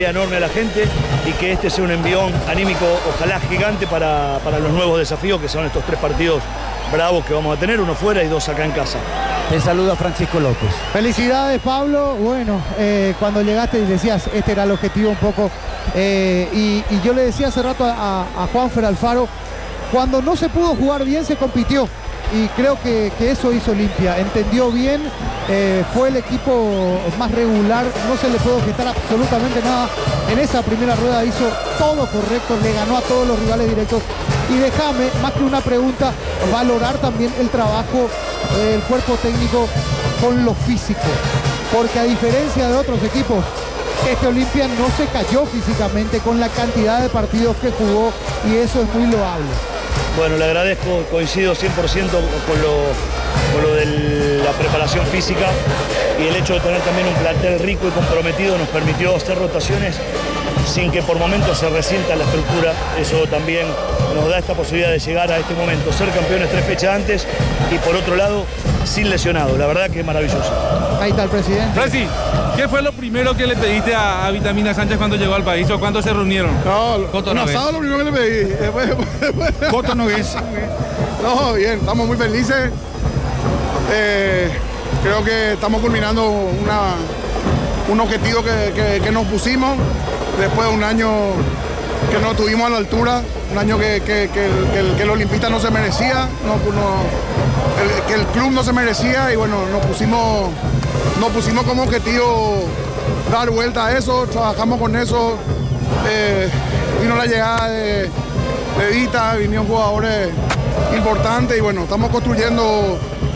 Enorme a la gente y que este sea un envión anímico, ojalá gigante para los nuevos desafíos que son estos 3 partidos bravos que vamos a tener, 1 fuera y 2 acá en casa. Te saluda Francisco López. Felicidades, Pablo. Bueno, cuando llegaste y decías, este era el objetivo un poco, y yo le decía hace rato a Juanfer Alfaro, cuando no se pudo jugar bien se compitió. Y creo que eso hizo Olimpia, entendió bien, fue el equipo más regular, no se le puede objetar absolutamente nada. En esa primera rueda hizo todo correcto, le ganó a todos los rivales directos. Y déjame, más que una pregunta, valorar también el trabajo del cuerpo técnico con lo físico. Porque a diferencia de otros equipos, este Olimpia no se cayó físicamente con la cantidad de partidos que jugó y eso es muy loable. Bueno, le agradezco, coincido 100% con lo de la preparación física y el hecho de tener también un plantel rico y comprometido nos permitió hacer rotaciones sin que por momentos se resienta la estructura. Eso también nos da esta posibilidad de llegar a este momento, ser campeones 3 fechas antes y por otro lado, sin lesionados. La verdad que es maravilloso. Ahí está el presidente. Presi, ¿qué fue lo primero que le pediste a Vitamina Sánchez cuando llegó al país o cuando se reunieron? No, un asado lo primero que le pedí. Coto Nogués. No, bien, estamos muy felices. Creo que estamos culminando un objetivo que nos pusimos después de un año que no estuvimos a la altura, un año que el olimpista no se merecía, que el club no se merecía y bueno, nos pusimos como objetivo dar vuelta a eso, trabajamos con eso, vino la llegada de Vita, vinieron jugadores importantes y bueno, estamos construyendo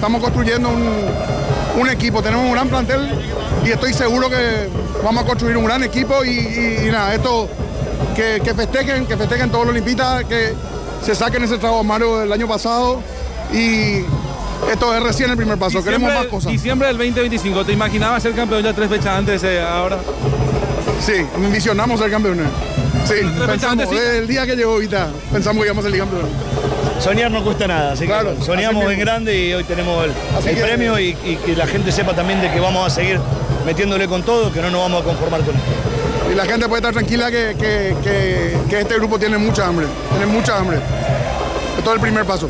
un equipo, tenemos un gran plantel y estoy seguro que vamos a construir un gran equipo y nada, esto que festejen todos los olimpistas, que se saquen ese trabajo malo del año pasado y esto es recién el primer paso, queremos más cosas. Diciembre del 2025, ¿te imaginabas ser campeón ya 3 fechas antes ahora? Sí, visionamos ser campeones. Sí, pensamos, desde el día que llegó Vita, pensamos que íbamos a ser campeones. Soñar no cuesta nada, así claro, que soñamos en grande y hoy tenemos el premio y que la gente sepa también de que vamos a seguir metiéndole con todo, que no nos vamos a conformar con esto. Y la gente puede estar tranquila que este grupo tiene mucha hambre. Esto es el primer paso.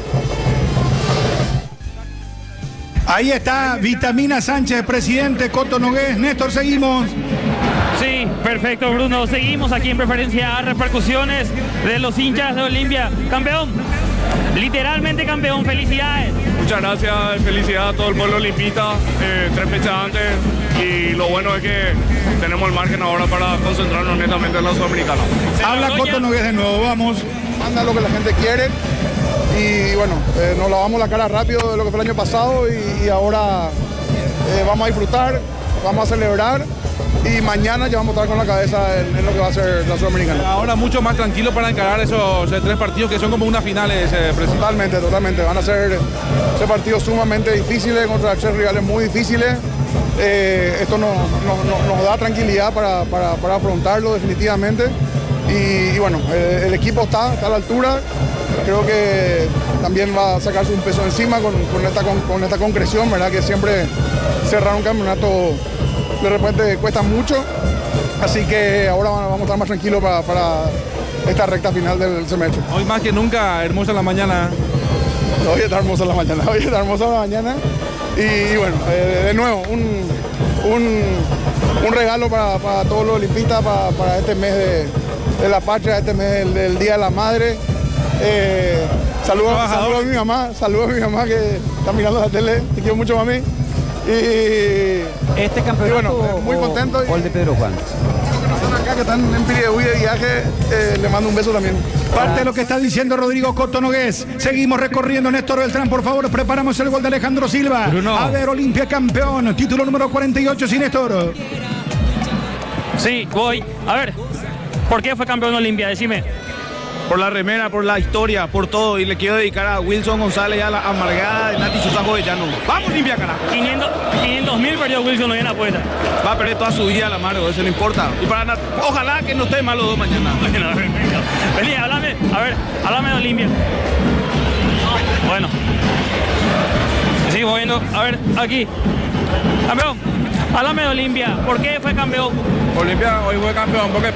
Ahí está Vitamina Sánchez, presidente, Coto Nogués. Néstor, seguimos. Sí, perfecto, Bruno. Seguimos aquí en Preferencia A, repercusiones de los hinchas de Olimpia. Campeón, literalmente campeón, felicidades. Muchas gracias, felicidades a todo el pueblo olimpista, 3 fechas antes y lo bueno es que tenemos el margen ahora para concentrarnos netamente en la Sudamericana. Habla Coto Nogués de nuevo, vamos. Manda lo que la gente quiere y bueno, nos lavamos la cara rápido de lo que fue el año pasado y ahora vamos a disfrutar, vamos a celebrar y mañana ya vamos a estar con la cabeza en lo que va a ser la Sudamericana. Ahora mucho más tranquilo para encarar esos 3 partidos que son como unas finales. Totalmente. Van a ser partidos sumamente difíciles contra 3 rivales muy difíciles. Esto nos da tranquilidad para afrontarlo definitivamente. Y bueno, el equipo está a la altura. Creo que también va a sacarse un peso encima con esta concreción, ¿verdad? Que siempre cerrar un campeonato de repente cuesta mucho, así que ahora vamos a estar más tranquilos para esta recta final del semestre. Hoy más que nunca, hermosa la mañana. Hoy está hermosa la mañana, y bueno, de nuevo, un regalo para todos los olimpistas, para este mes de la patria, este mes del Día de la Madre. Saludos a mi mamá que está mirando la tele, te quiero mucho, mami. Este campeonato bueno, muy contento. O el de Pedro Juan. Acá que están en Pirihuí de viaje, le mando un beso también. Parte de lo que está diciendo Rodrigo Coto Nogués. Seguimos recorriendo, Néstor Beltrán, por favor, preparamos el gol de Alejandro Silva. Bruno. A ver, Olimpia campeón, título número 48, sí, Néstor. Sí, voy. A ver, ¿por qué fue campeón Olimpia? Decime. Por la remera, por la historia, por todo y le quiero dedicar a Wilson González y a la amargada de Nati Sosa Jovellanos. ¡Vamos Olimpia, carajo! 500.000 perdió Wilson hoy en la apuesta. Va a perder toda su vida al amargo, eso no importa. Y ojalá que no esté mal los dos mañana. Vení, háblame de Olimpia. Bueno. Sigo viendo, a ver, aquí. Campeón, Háblame de Olimpia, ¿por qué fue campeón? Olimpia hoy fue campeón porque